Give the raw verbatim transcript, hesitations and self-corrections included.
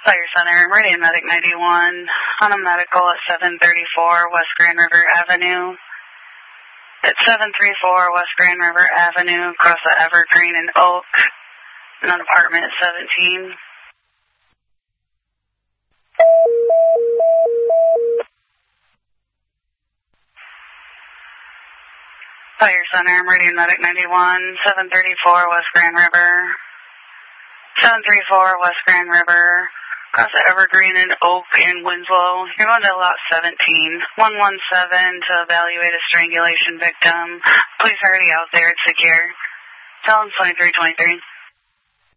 Fire Center, Meridian Medic ninety-one, on a medical at seven thirty-four West Grand River Avenue. At seven thirty-four West Grand River Avenue, across the Evergreen and Oak, in an apartment at seventeen. Fire Center, Meridian Medic ninety-one, seven thirty-four West Grand River. seven thirty-four West Grand River, across the Evergreen and Oak in Winslow. You're going to lot seventeen, one one seven to evaluate a strangulation victim. Please hurry out there, it's secure. Tell them twenty-three twenty-three.